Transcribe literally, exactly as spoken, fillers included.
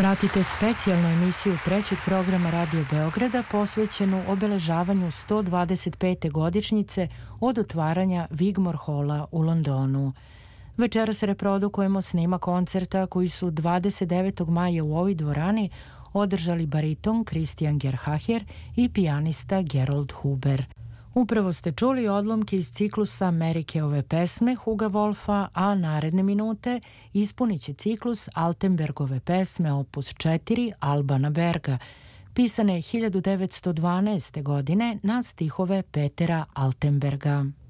Pratite specijalnu emisiju trećeg programa Radio Beograda posvećenu obeležavanju sto dvadeset pete godišnjice od otvaranja Wigmore Halla u Londonu. Večeras reprodukujemo snima koncerta koji su dvadeset devetog maja u ovoj dvorani održali bariton Christian Gerhaher i pijanista Gerold Huber. Upravo ste čuli odlomke iz ciklusa Merikeove pesme Huga Wolfa, a naredne minute ispunit će ciklus Altenbergove pesme opus četiri Albana Berga, pisane hiljadu devetsto dvanaeste. godine na stihove Petera Altenberga.